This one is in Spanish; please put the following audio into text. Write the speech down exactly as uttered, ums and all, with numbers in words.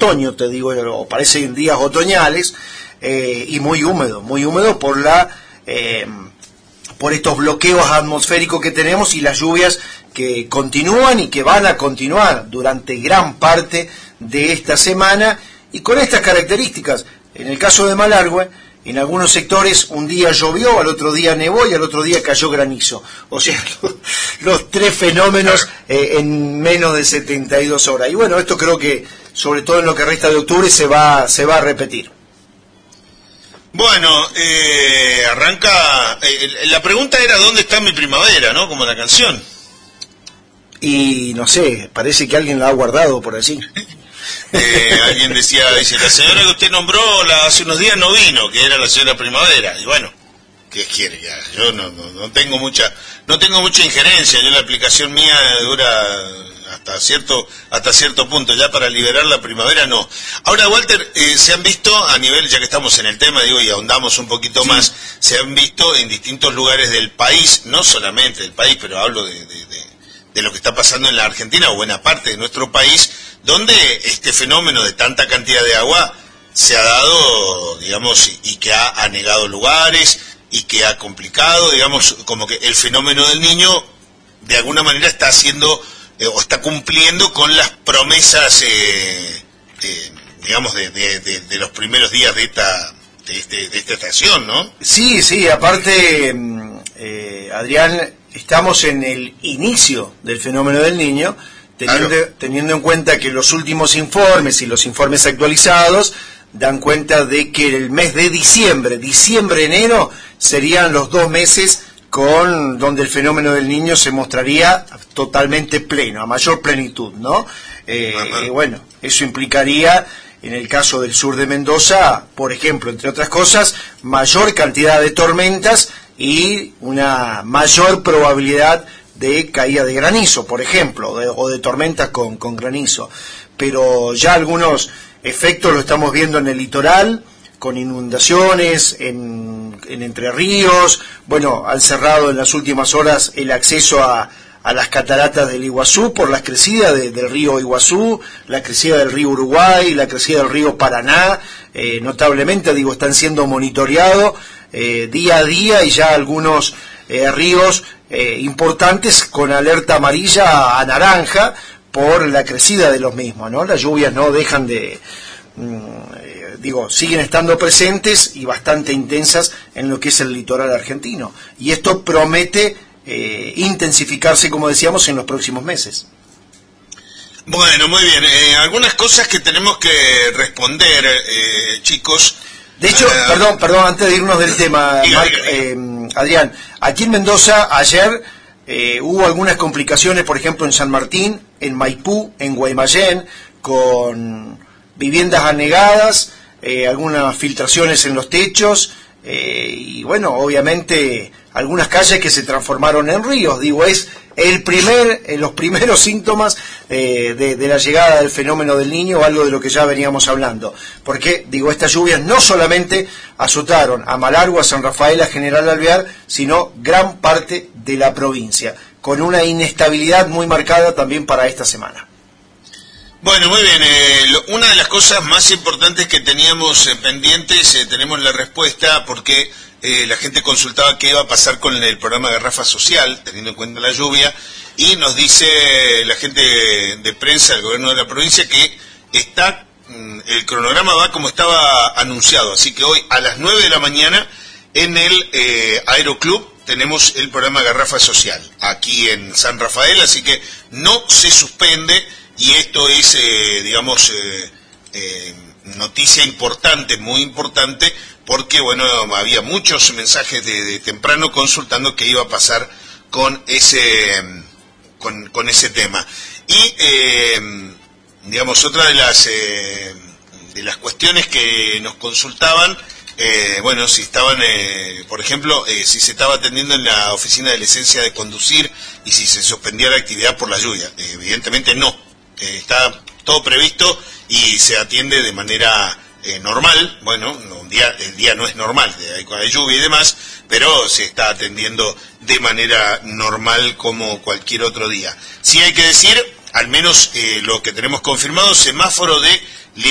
otoño, te digo, o parecen días otoñales, eh, y muy húmedo, muy húmedo por la eh, por estos bloqueos atmosféricos que tenemos y las lluvias que continúan y que van a continuar durante gran parte de esta semana, y con estas características. En el caso de Malargüe, en algunos sectores un día llovió, al otro día nevó y al otro día cayó granizo. O sea, los, los tres fenómenos eh, en menos de setenta y dos horas. Y bueno, esto creo que, sobre todo en lo que resta de octubre, se va, se va a repetir. Bueno, eh, arranca... Eh, la pregunta era ¿dónde está mi primavera?, ¿no? Como la canción. Y no sé, parece que alguien la ha guardado por allí. Eh, alguien decía, dice, la señora que usted nombró la, hace unos días no vino, que era la señora Primavera. Y bueno, ¿qué quiere que haga? Yo no, no, no tengo mucha no tengo mucha injerencia. Yo la aplicación mía dura hasta cierto hasta cierto punto. Ya para liberar la primavera no. Ahora, Walter, eh, se han visto a nivel, ya que estamos en el tema, digo, y ahondamos un poquito sí. más, se han visto en distintos lugares del país, no solamente del país, pero hablo de, de, de, de lo que está pasando en la Argentina o buena parte de nuestro país, donde este fenómeno de tanta cantidad de agua se ha dado, digamos, y que ha anegado lugares y que ha complicado, digamos, como que el fenómeno del Niño de alguna manera está haciendo eh, o está cumpliendo con las promesas, eh, eh, digamos, de, de, de, de los primeros días de esta de, este, de esta estación, ¿no? Sí, sí, aparte, eh, Adrián, estamos en el inicio del fenómeno del Niño. Teniendo, claro. teniendo en cuenta que los últimos informes y los informes actualizados dan cuenta de que el mes de diciembre, diciembre-enero, serían los dos meses con donde el fenómeno del Niño se mostraría totalmente pleno, a mayor plenitud, ¿no? Eh, y bueno, eso implicaría, en el caso del sur de Mendoza, por ejemplo, entre otras cosas, mayor cantidad de tormentas y una mayor probabilidad de caída de granizo, por ejemplo, de, o de tormentas con, con granizo. Pero ya algunos efectos lo estamos viendo en el litoral, con inundaciones en, en Entre Ríos. Bueno, han cerrado en las últimas horas el acceso a, a las cataratas del Iguazú por las crecidas de, del río Iguazú, la crecida del río Uruguay, la crecida del río Paraná, eh, notablemente, digo, están siendo monitoreados eh, día a día, y ya algunos eh, ríos Eh, importantes con alerta amarilla a naranja por la crecida de los mismos, ¿no? Las lluvias no dejan de, mm, eh, digo, siguen estando presentes y bastante intensas en lo que es el litoral argentino. Y esto promete eh, intensificarse, como decíamos, en los próximos meses. Bueno, muy bien. Eh, algunas cosas que tenemos que responder, eh, chicos. De hecho, uh, perdón, perdón, antes de irnos del tema, diga, Marc, diga, diga. Eh, Adrián, aquí en Mendoza ayer eh, hubo algunas complicaciones, por ejemplo en San Martín, en Maipú, en Guaymallén, con viviendas anegadas, eh, algunas filtraciones en los techos, eh, y bueno, obviamente algunas calles que se transformaron en ríos. Digo, es el primer, eh, los primeros síntomas eh, de, de la llegada del fenómeno del Niño, o algo de lo que ya veníamos hablando. Porque, digo, estas lluvias no solamente azotaron a Malargüe, a San Rafael, a General Alvear, sino gran parte de la provincia, con una inestabilidad muy marcada también para esta semana. Bueno, muy bien. Eh, lo, una de las cosas más importantes que teníamos eh, pendientes, eh, tenemos la respuesta, porque eh, la gente consultaba qué iba a pasar con el programa Garrafa Social, teniendo en cuenta la lluvia, y nos dice la gente de prensa del gobierno de la provincia que está, el cronograma va como estaba anunciado, así que hoy a las nueve de la mañana en el eh, Aeroclub tenemos el programa Garrafa Social, aquí en San Rafael, así que no se suspende. Y esto es, eh, digamos, eh, eh, noticia importante, muy importante, porque, bueno, había muchos mensajes de, de temprano consultando qué iba a pasar con ese, con, con ese tema. Y, eh, digamos, otra de las, eh, de las cuestiones que nos consultaban, eh, bueno, si estaban, eh, por ejemplo, eh, si se estaba atendiendo en la oficina de licencia de conducir y si se suspendía la actividad por la lluvia. Eh, evidentemente no. Eh, está todo previsto y se atiende de manera eh, normal. Bueno, un día, el día no es normal, hay, hay lluvia y demás, pero se está atendiendo de manera normal como cualquier otro día. Sí hay que decir, al menos eh, lo que tenemos confirmado, semáforo de